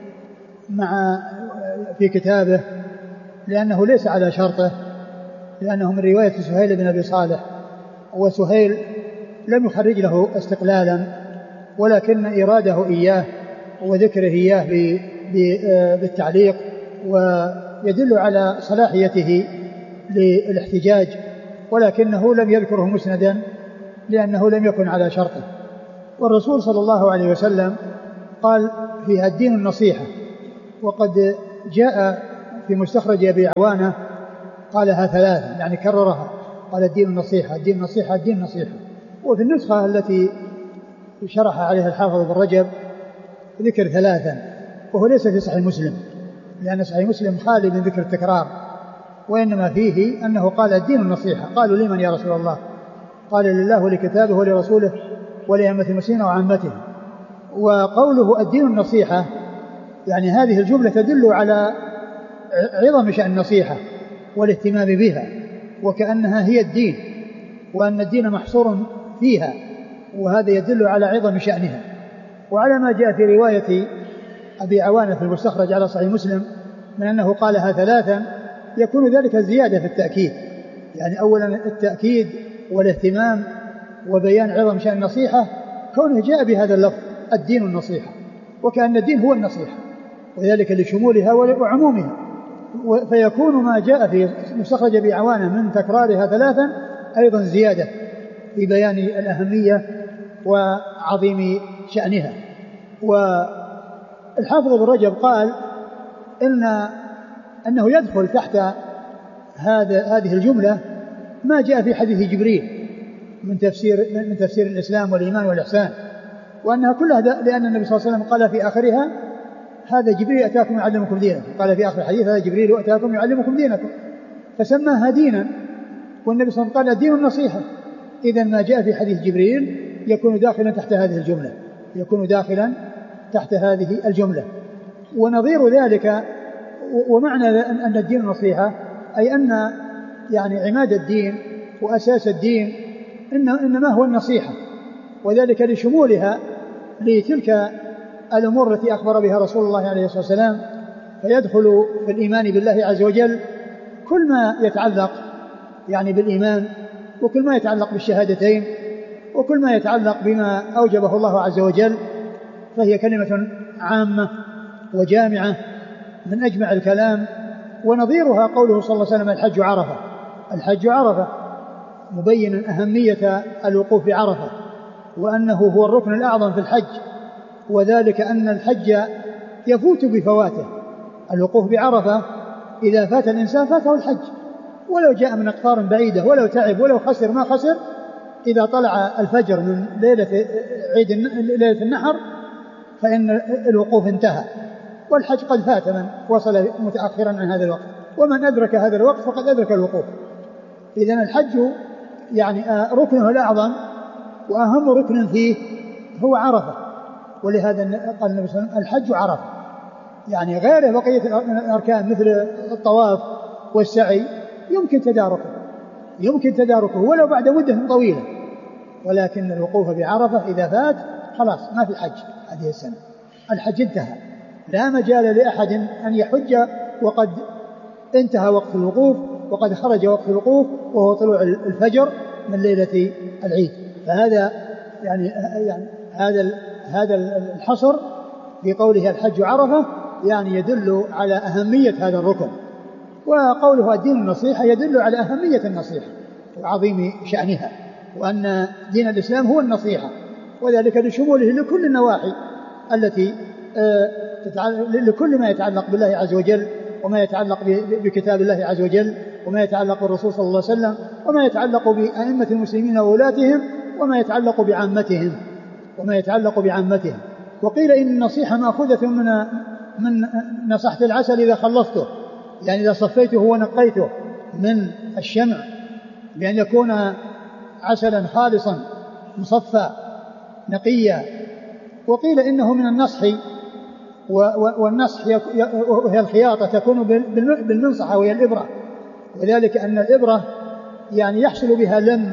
في كتابه لأنه ليس على شرطه، لأنه من رواية سهيل بن أبي صالح، وسهيل لم يخرج له استقلالا، ولكن إراده إياه وذكره إياه بالتعليق ويدل على صلاحيته للاحتجاج، ولكنه لم يذكره مسندا لأنه لم يكن على شرطه. والرسول صلى الله عليه وسلم قال فيها: الدين النصيحة. وقد جاء في مستخرج أبي عوانة قالها 3، يعني كررها، قال: الدين النصيحة، الدين النصيحة، الدين النصيحة. وفي النسخة التي شرح عليها الحافظ ابن رجب ذكر 3، وهو ليس في صحيح مسلم، لأن صحيح مسلم خالي من ذكر التكرار، وإنما فيه أنه قال الدين النصيحة. قالوا لمن يا رسول الله؟ قال لله ولكتابه ولرسوله ولأئمة المسلمين وعامتهم. وقوله الدين النصيحة يعني هذه الجملة تدل على عظم شأن النصيحة والاهتمام بها، وكأنها هي الدين، وأن الدين محصور فيها، وهذا يدل على عظم شأنها. وعلى ما جاء في رواية أبي عوانة في المستخرج على صحيح مسلم من أنه قالها ثلاثا، يكون ذلك زيادة في التأكيد، يعني أولا التأكيد والاهتمام وبيان عظم شأن النصيحة كونه جاء بهذا اللفظ الدين النصيحة، وكأن الدين هو النصيحة، وذلك لشمولها وعمومها. فيكون ما جاء في مستخرج أبي عوانة من تكرارها ثلاثا أيضا زيادة في بيان الأهمية وعظيم شأنها. والحافظ ابن رجب قال أنه يدخل تحت هذه الجملة ما جاء في حديث جبريل من تفسير الإسلام والإيمان والإحسان، وأنها كلها لأن النبي صلى الله عليه وسلم قال في آخرها هذا جبريل أتاكم يعلمكم دينكم، قال في آخر الحديث هذا جبريل أتاكم يعلمكم دينكم، فسماها دينا، والنبي صلى الله عليه وسلم قال الدين النصيحة. إذن ما جاء في حديث جبريل يكون داخلا تحت هذه الجملة، يكون داخلا تحت هذه الجملة. ونظير ذلك ومعنى أن الدين النصيحة أي أن يعني عماد الدين وأساس الدين إنما هو النصيحة، وذلك لشمولها لتلك الأمور التي أخبر بها رسول الله عليه الصلاة والسلام. فيدخل في الإيمان بالله عز وجل كل ما يتعلق يعني بالإيمان، وكل ما يتعلق بالشهادتين، وكل ما يتعلق بما أوجبه الله عز وجل، فهي كلمة عامة وجامعة من أجمع الكلام. ونظيرها قوله صلى الله عليه وسلم الحج عرفة، الحج عرفة، مبينا أهمية الوقوف بعرفة، وأنه هو الركن الأعظم في الحج، وذلك أن الحج يفوت بفواته. الوقوف بعرفة إذا فات الإنسان فاته الحج، ولو جاء من أقطار بعيدة، ولو تعب، ولو خسر ما خسر، إذا طلع الفجر من ليلة النحر فإن الوقوف انتهى، والحج قد فات من وصل متأخرا عن هذا الوقت، ومن أدرك هذا الوقت فقد أدرك الوقوف. إذن الحج يعني ركنه الأعظم وأهم ركن فيه هو عرفة، ولهذا قال النبي صلى الله عليه وسلم الحج عرفة، يعني غير بقية الأركان مثل الطواف والسعي يمكن تداركه ولو بعد مدة طويلة، ولكن الوقوف بعرفة إذا فات خلاص ما في حج هذه السنة، الحج انتهى، لا مجال لأحد أن يحج وقد انتهى وقت الوقوف، وقد خرج وقت الوقوف وهو طلوع الفجر من ليلة العيد. فهذا يعني هذا الحصر في قوله الحج عرفة يعني يدل على أهمية هذا الركن، وقوله الدين النصيحة يدل على أهمية النصيحة وعظيم شأنها، وأن دين الإسلام هو النصيحة، وذلك لشموله لكل النواحي التي لكل ما يتعلق بالله عز وجل، وما يتعلق بكتاب الله عز وجل، وما يتعلق بالرسول صلى الله عليه وسلم، وما يتعلق بأئمة المسلمين وولاتهم، وما يتعلق بعامتهم. وقيل إن النصيحة مأخوذة من نصحت العسل إذا خلصته، يعني إذا صفيته ونقيته من الشمع بأن يكون عسلا خالصا مصفى نقيا. وقيل إنه من النصح، والنصح وهي الخياطة تكون بالمنصحة وهي الإبرة، وذلك أن الإبرة يعني يحصل بها لم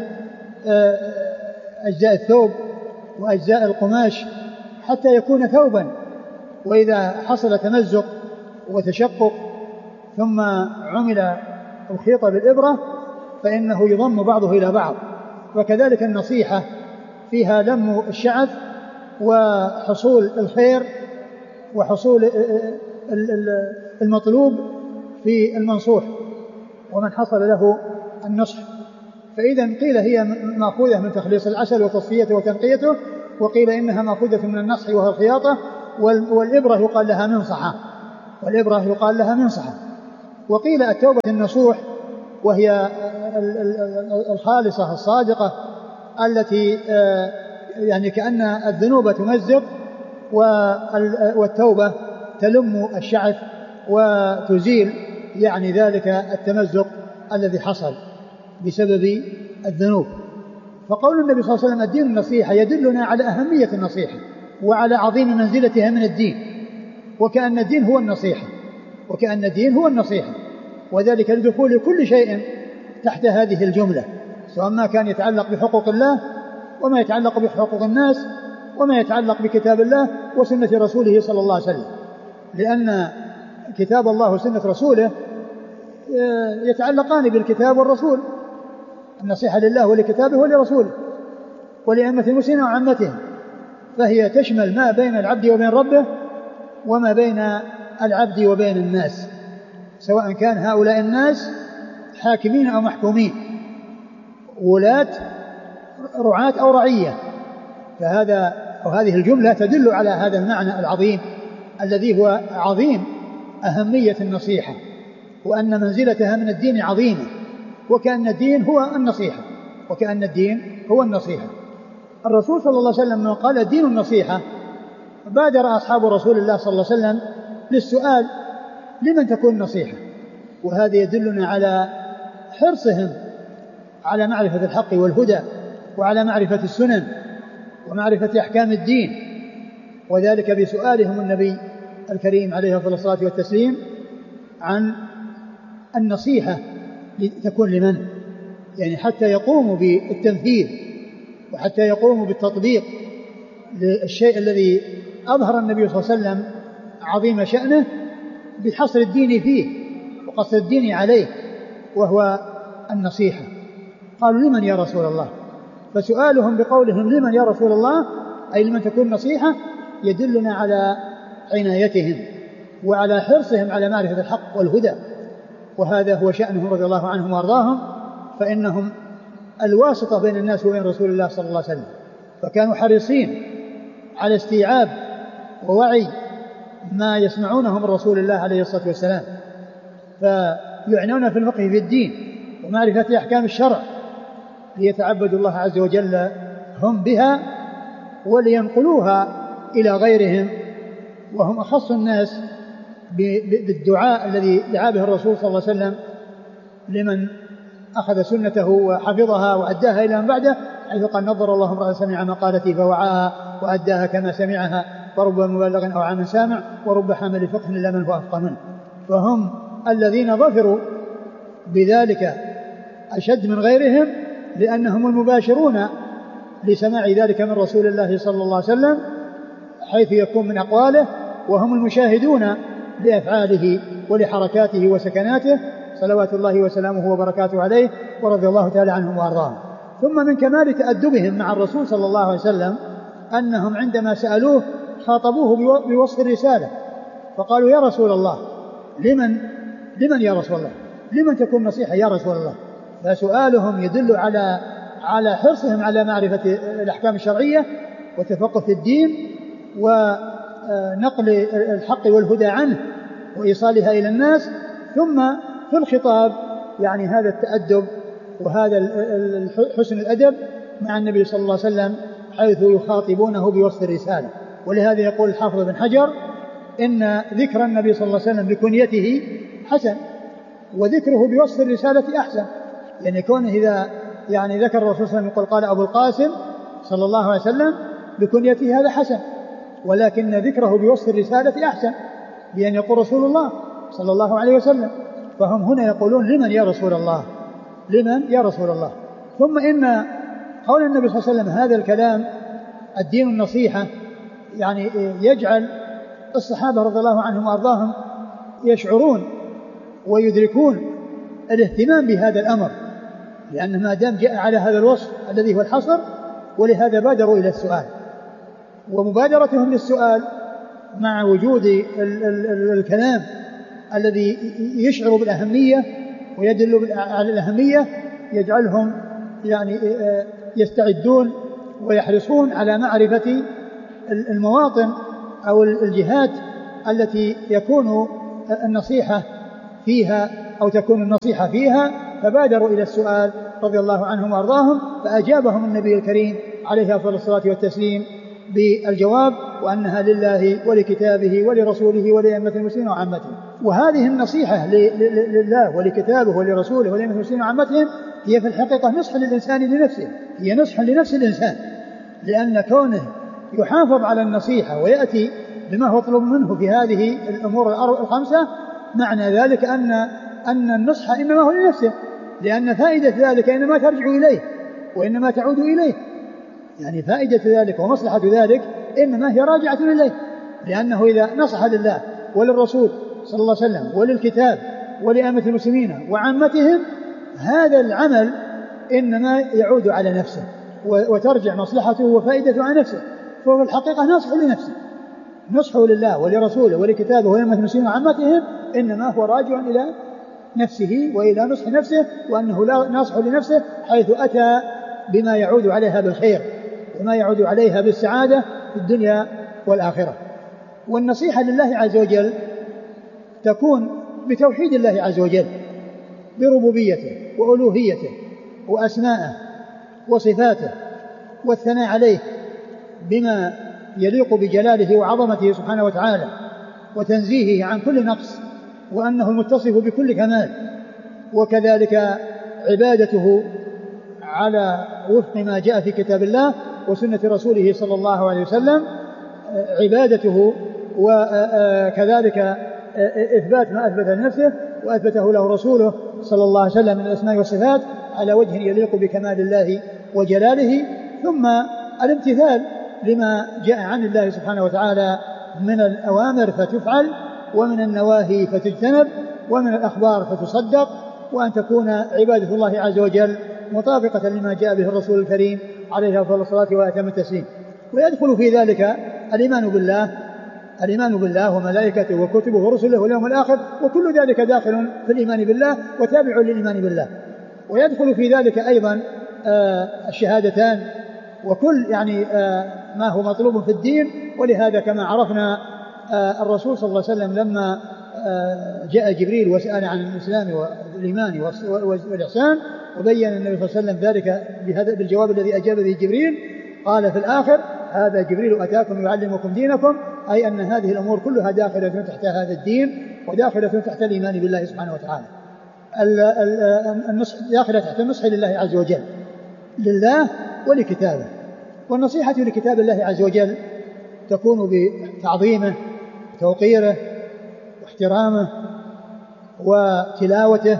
أجزاء الثوب وأجزاء القماش حتى يكون ثوبا، وإذا حصل تمزق وتشقق ثم عمل الخيط بالإبرة فإنه يضم بعضه إلى بعض. وكذلك النصيحة فيها لم الشعث وحصول الخير وحصول المطلوب في المنصوح ومن حصل له النصح. فإذا قيل هي مأخوذة من تخليص العسل وتصفيته وتنقيته، وقيل إنها مأخوذة من النصح وهو الخياطة، والإبرة يقال لها منصحة. وقيل التوبة النصوح وهي الخالصة الصادقة التي يعني كأن الذنوب تمزق والتوبة تلم الشعث وتزيل يعني ذلك التمزق الذي حصل بسبب الذنوب. فقول النبي صلى الله عليه وسلم الدين النصيحة يدلنا على أهمية النصيحة وعلى عظيم منزلتها من الدين، وكأن الدين هو النصيحة، وذلك لدخول كل شيء تحت هذه الجملة، سواء ما كان يتعلق بحقوق الله وما يتعلق بحقوق الناس وما يتعلق بكتاب الله وسنة رسوله صلى الله عليه وسلم، لأن كتاب الله وسنة رسوله يتعلقان بالكتاب والرسول. النصيحة لله ولكتابه ولرسوله ولأئمة المسلمين وعامتهم، فهي تشمل ما بين العبد وبين ربه وما بين العبد وبين الناس، سواء كان هؤلاء الناس حاكمين أو محكومين، ولاة رعاة أو رعية. فهذه الجملة تدل على هذا المعنى العظيم الذي هو عظيم أهمية النصيحة، وأن منزلتها من الدين عظيمة، وكأن الدين هو النصيحة. الرسول صلى الله عليه وسلم قال الدين النصيحة، بادر أصحاب رسول الله صلى الله عليه وسلم للسؤال لمن تكون النصيحة، وهذا يدلنا على حرصهم على معرفة الحق والهدى وعلى معرفة السنن ومعرفة أحكام الدين، وذلك بسؤالهم النبي الكريم عليه الصلاة والتسليم عن النصيحة تكون لمن، يعني حتى يقوموا بالتنفيذ وحتى يقوموا بالتطبيق للشيء الذي أظهر النبي صلى الله عليه وسلم عظيم شأنه بحصر الدين فيه وقصر الدين عليه، وهو النصيحة. قالوا لمن يا رسول الله؟ فسؤالهم بقولهم لمن يا رسول الله أي لمن تكون نصيحة يدلنا على عنايتهم وعلى حرصهم على معرفة الحق والهدى، وهذا هو شأنهم رضي الله عنهم وأرضاهم، فإنهم الواسطة بين الناس وبين رسول الله صلى الله عليه وسلم، فكانوا حريصين على استيعاب ووعي ما يسمعونه من رسول الله عليه الصلاة والسلام، فيعنون في الفقه في الدين ومعرفة أحكام الشرع ليتعبدوا الله عز وجل هم بها ولينقلوها إلى غيرهم، وهم أخص الناس بالدعاء الذي دعا به الرسول صلى الله عليه وسلم لمن أخذ سنته وحفظها وأداها إلى من بعده، حيث قال نظر الله امرأ سمع مقالتي فوعاها وأداها كما سمعها، ورب مبلغ أو عام سامع، ورب حامل فقه إلا من هو أفقه منه. فهم الذين ظفروا بذلك أشد من غيرهم، لأنهم المباشرون لسماع ذلك من رسول الله صلى الله عليه وسلم حيث يكون من أقواله، وهم المشاهدون لأفعاله ولحركاته وسكناته صلوات الله وسلامه وبركاته عليه، ورضي الله تعالى عنهم وأرضاهم. ثم من كمال تأدبهم مع الرسول صلى الله عليه وسلم أنهم عندما سألوه خاطبوه بوصف الرسالة، فقالوا يا رسول الله لمن يا رسول الله، لمن تكون نصيحة يا رسول الله. فسؤالهم يدل على حرصهم على معرفة الأحكام الشرعية وتفقه في الدين ونقل الحق والهدى عنه وإيصالها إلى الناس. ثم في الخطاب يعني هذا التأدب وهذا حسن الأدب مع النبي صلى الله عليه وسلم حيث يخاطبونه بوصف الرسالة. ولهذا يقول الحافظ بن حجر إن ذكر النبي صلى الله عليه وسلم بكنيته حسن، وذكره بوصف الرسالة أحسن، يعني كونه إذا يعني ذكر الرسول صلى الله عليه وسلم يقول قال أبو القاسم صلى الله عليه وسلم بكنيته هذا حسن، ولكن ذكره بوصف الرسالة أحسن بأن يقول رسول الله صلى الله عليه وسلم. فهم هنا يقولون لمن يا رسول الله، لمن يا رسول الله. ثم إن قول النبي صلى الله عليه وسلم هذا الكلام الدين النصيحة يعني يجعل الصحابة رضي الله عنهم وأرضاهم يشعرون ويدركون الاهتمام بهذا الأمر، لأن ما دام جاء على هذا الوصف الذي هو الحصر، ولهذا بادروا إلى السؤال. ومبادرتهم للسؤال مع وجود الكلام الذي يشعر بالأهمية ويدل على الأهمية يجعلهم يعني يستعدون ويحرصون على معرفة المواطن أو الجهات التي يكون النصيحة فيها أو تكون النصيحة فيها، فبادروا إلى السؤال رضي الله عنهم وأرضاهم، فأجابهم النبي الكريم عليه أفضل الصلاة والتسليم بالجواب، وأنها لله ولكتابه ولرسوله ولأئمة المسلمين وعامتهم. وهذه النصيحة لله ولكتابه ولرسوله ولأئمة المسلمين وعامتهم هي في الحقيقة نصح للإنسان لنفسه، هي نصح لنفس الإنسان، لأن كونه يحافظ على النصيحة ويأتي بما هو مطلوب منه في هذه الأمور الخمسة، معنى ذلك أن النصح إنما هو لنفسه، لأن فائدة ذلك إنما ترجع إليه وإنما تعود إليه، يعني فائدة ذلك ومصلحة ذلك إنما هي راجعة إليه، لأنه إذا نصح لله وللرسول صلى الله عليه وسلم وللكتاب ولأئمة المسلمين وعامتهم، هذا العمل إنما يعود على نفسه وترجع مصلحته وفائدته على نفسه، فهو في الحقيقة نصح لنفسه، نصحه لله ولرسوله ولكتابه ولأئمة المسلمين وعامتهم إنما هو راجع إلى نفسه وإلى نصح نفسه، وأنه لا نصح لنفسه حيث أتى بما يعود عليها بالخير وما يعود عليها بالسعادة في الدنيا والآخرة. والنصيحة لله عز وجل تكون بتوحيد الله عز وجل بربوبيته وألوهيته وأسمائه وصفاته، والثناء عليه بما يليق بجلاله وعظمته سبحانه وتعالى، وتنزيهه عن كل نقص، وأنه المتصف بكل كمال، وكذلك عبادته على وفق ما جاء في كتاب الله وسنة رسوله صلى الله عليه وسلم عبادته، وكذلك إثبات ما أثبت لنفسه وأثبته له رسوله صلى الله عليه وسلم من الأسماء والصفات على وجه يليق بكمال الله وجلاله، ثم الامتثال لما جاء عن الله سبحانه وتعالى من الأوامر فتفعل، ومن النواهي فتجتنب، ومن الأخبار فتصدق، وأن تكون عبادة الله عز وجل مطابقة لما جاء به الرسول الكريم عليه أفضل الصلاة وأتم التسليم. ويدخل في ذلك الإيمان بالله وملائكته وكتبه ورسله واليوم الآخر، وكل ذلك داخل في الإيمان بالله وتابع للإيمان بالله. ويدخل في ذلك أيضا الشهادتان وكل ما هو مطلوب في الدين. ولهذا كما عرفنا الرسول صلى الله عليه وسلم لما جاء جبريل وسأل عن الإسلام والإيمان والإحسان، وبين النبي صلى الله عليه وسلم ذلك بالجواب الذي أجاب به جبريل، قال في الآخر: هذا جبريل أتاكم يعلمكم دينكم، أي أن هذه الأمور كلها داخلة تحت هذا الدين وداخلة تحت الإيمان بالله سبحانه وتعالى، داخلة تحت النصح لله عز وجل لله ولكتابه. والنصيحة لكتاب الله عز وجل تكون بتعظيمه وتوقيره واحترامه وتلاوته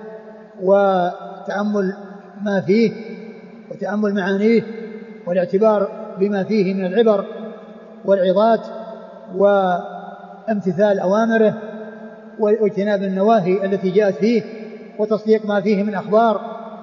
وتأمل ما فيه وتأمل معانيه والاعتبار بما فيه من العبر والعظات وامتثال أوامره واجتناب النواهي التي جاءت فيه وتصديق ما فيه من أخبار،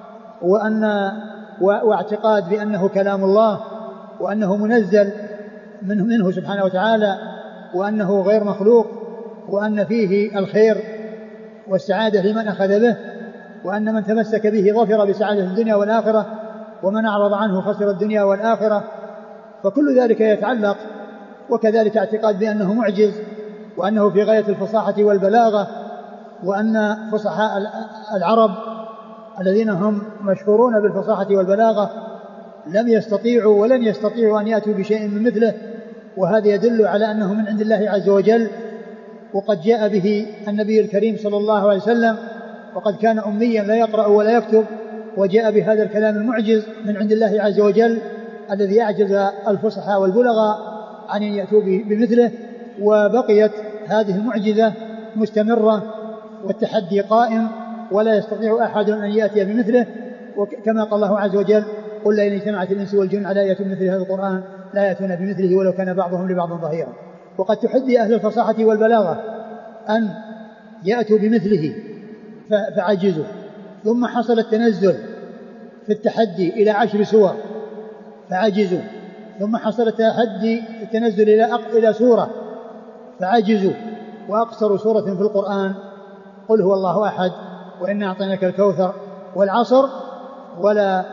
واعتقاد بأنه كلام الله وأنه منزل منه سبحانه وتعالى وأنه غير مخلوق، وأن فيه الخير والسعادة لمن أخذ به، وأن من تمسك به ظفر بسعادة الدنيا والآخرة، ومن أعرض عنه خسر الدنيا والآخرة. فكل ذلك يتعلق، وكذلك اعتقاد بأنه معجز وأنه في غاية الفصاحة والبلاغة، وأن فصحاء العرب الذين هم مشهورون بالفصاحة والبلاغة لم يستطيعوا ولن يستطيعوا أن يأتوا بشيء من مثله، وهذا يدل على أنه من عند الله عز وجل. وقد جاء به النبي الكريم صلى الله عليه وسلم، وقد كان أميا لا يقرأ ولا يكتب، وجاء بهذا الكلام المعجز من عند الله عز وجل الذي أعجز الفصحاء والبلغاء عن أن يأتوا بمثله. وبقيت هذه المعجزة مستمرة والتحدي قائم، ولا يستطيع أحد أن يأتي بمثله، وكما قال الله عز وجل: قل لئن اجتمعت الإنس والجن على يأتوا بمثل هذا القرآن لا يأتون بمثله ولو كان بعضهم لبعض ظهيرا. وقد تحدي أهل الفصاحة والبلاغة أن يأتوا بمثله فعجزوا، ثم حصل التنزل في التحدي إلى 10 سور فعجزوا، ثم حصل التنزل إلى سورة فعجزوا، وأقصر سورة في القرآن قل هو الله أحد وإنا أعطيناك الكوثر والعصر. ولا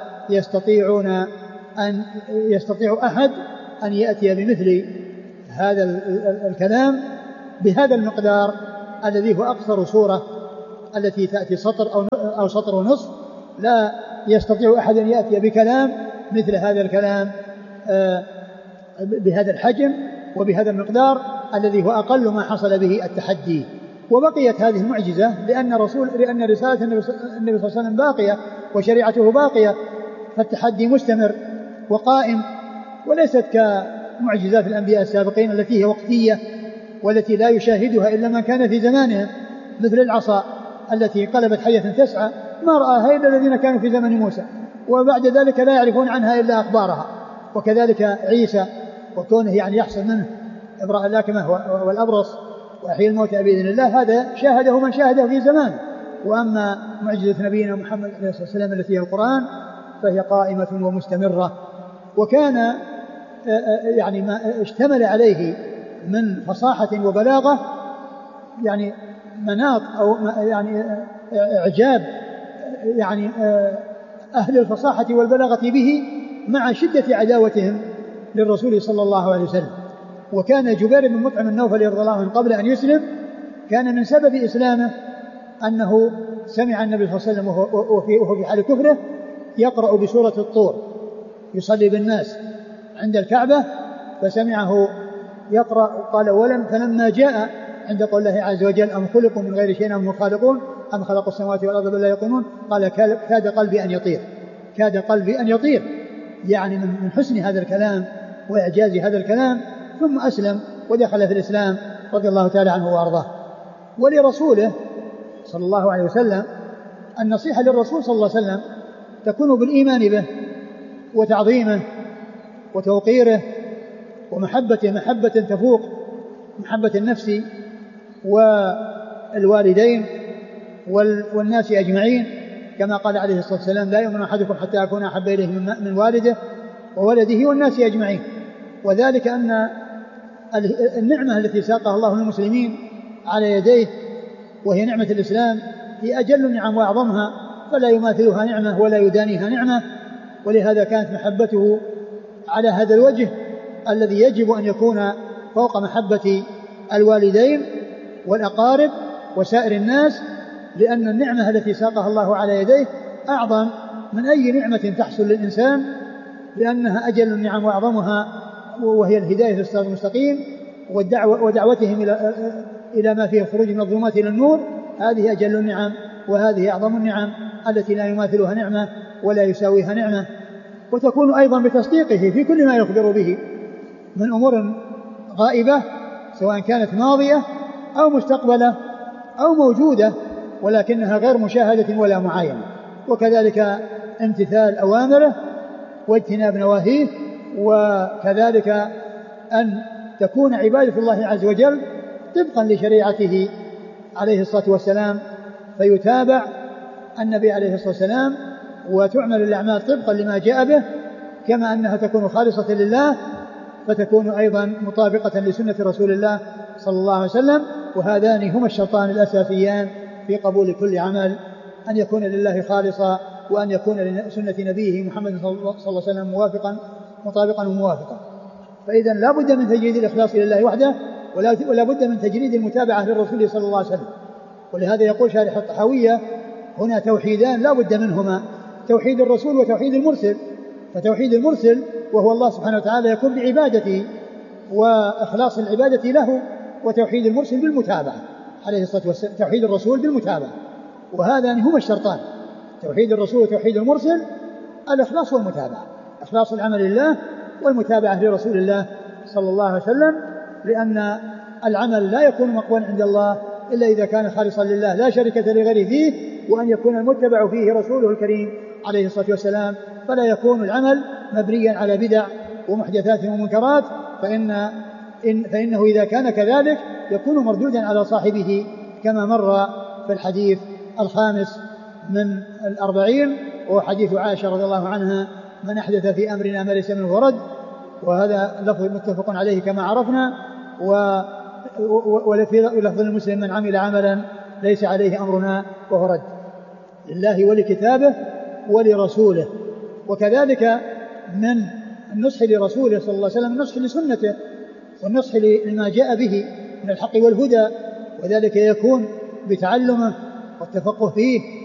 يستطيع أحد أن يأتي بمثل هذا الكلام بهذا المقدار الذي هو أقصر سورة التي تأتي سطر أو سطر ونصف. لا يستطيع أحد أن يأتي بكلام مثل هذا الكلام بهذا الحجم وبهذا المقدار الذي هو أقل ما حصل به التحدي. وبقيت هذه المعجزة لأن رسالة النبي صلى الله عليه وسلم باقية وشريعته باقية، فالتحدي مستمر وقائم، وليست كمعجزات الأنبياء السابقين التي هي وقتية والتي لا يشاهدها إلا من كان في زمانهم، مثل العصا التي قلبت حية تسعى ما رآها إلا الذين كانوا في زمن موسى، وبعد ذلك لا يعرفون عنها إلا أخبارها. وكذلك عيسى وكونه يعني يحصل منه إبراء الأكمة والأبرص وأحيي الموتى بإذن الله، هذا شاهده من شاهده في زمانه. وأما معجزة نبينا محمد عليه الصلاة والسلام التي هي القرآن فهي قائمة ومستمرة، وكان يعني ما اشتمل عليه من فصاحة وبلاغة يعني مناط أو يعني إعجاب يعني أهل الفصاحة والبلاغة به مع شدة عداوتهم للرسول صلى الله عليه وسلم. وكان جبير بن مطعم النوفلي رضي الله عنه قبل أن يسلم كان من سبب إسلامه أنه سمع النبي صلى الله عليه وسلم وهو في حال كفره يقرأ بسورة الطور، يصلي بالناس عند الكعبة فسمعه يقرأ قال فلما جاء عند قول الله عز وجل أم خلقوا من غير شيء أم هم خالقون أم خلقوا السماوات والأرض بل لا يقومون، قال كاد قلبي أن يطير، كاد قلبي أن يطير، يعني من حسن هذا الكلام وإعجاز هذا الكلام، ثم أسلم ودخل في الإسلام رضي الله تعالى عنه وأرضاه. ولرسوله صلى الله عليه وسلم النصيحة للرسول صلى الله عليه وسلم تكون بالإيمان به وتعظيمه وتوقيره ومحبته محبة تفوق محبة النفس والوالدين والناس أجمعين، كما قال عليه الصلاة والسلام لا يؤمن أحدكم حتى أكون أحب إليه من والده وولده والناس أجمعين. وذلك أن النعمة التي ساقها الله للمسلمين على يديه وهي نعمة الإسلام هي أجل النعم وأعظمها، فلا يماثلها نعمة ولا يدانيها نعمة. ولهذا كانت محبته على هذا الوجه الذي يجب أن يكون فوق محبة الوالدين والأقارب وسائر الناس، لأن النعمة التي ساقها الله على يديه أعظم من أي نعمة تحصل للإنسان، لأنها أجل النعم وأعظمها، وهي الهداية في الصراط المستقيم ودعوتهم إلى ما فيه الخروج من الظلمات إلى النور. هذه أجل النعم وهذه أعظم النعم التي لا يماثلها نعمة ولا يساويها نعمة. وتكون أيضا بتصديقه في كل ما يخبر به من أمور غائبة سواء كانت ماضية أو مستقبلة أو موجودة ولكنها غير مشاهدة ولا معاينة. وكذلك امتثال أوامره واجتناب نواهيه، وكذلك أن تكون عبادة الله عز وجل طبقا لشريعته عليه الصلاة والسلام، فيتابع النبي عليه الصلاة والسلام وتعمل الأعمال طبقا لما جاء به، كما أنها تكون خالصة لله فتكون أيضا مطابقة لسنة رسول الله صلى الله عليه وسلم. وهذان هما الشرطان الأساسيان في قبول كل عمل، أن يكون لله خالصا وأن يكون لسنة نبيه محمد صلى الله عليه وسلم مطابقا وموافقا. فإذا لا بد من تجريد الإخلاص لله وحده ولا بد من تجريد المتابعة للرسول صلى الله عليه وسلم. ولهذا يقول شارح الطحاوية هنا توحيدان لا بد منهما، توحيد الرسول وتوحيد المرسل. فتوحيد المرسل وهو الله سبحانه وتعالى يكون بعبادته وإخلاص العبادة له، وتوحيد المرسل بالمتابعة عليه الصلاة والسلام، توحيد الرسول بالمتابعة. وهذان هما الشرطان، توحيد الرسول وتوحيد المرسل، الإخلاص والمتابعة، إخلاص العمل لله والمتابعة لرسول الله صلى الله عليه وسلم، لأن العمل لا يكون مقبولا عند الله إلا إذا كان خالصا لله لا شركة لغيره فيه، وأن يكون المتبع فيه رسوله الكريم عليه الصلاة والسلام، فلا يكون العمل مبنيا على بدع ومحدثات ومنكرات، فإنه إذا كان كذلك يكون مردودا على صاحبه، كما مر في الحديث الخامس من 40 وهو حديث عائشة رضي الله عنها من أحدث في أمرنا ما ليس منه ورد. وهذا لفظ متفق عليه كما عرفنا. وفي لفظ المسلم من عمل عملا ليس عليه أمرنا وهو رد، لله ولكتابه ولرسوله. وكذلك من النصح لرسوله صلى الله عليه وسلم النصح لسنته والنصح لما جاء به من الحق والهدى، وذلك يكون بتعلمه والتفقه فيه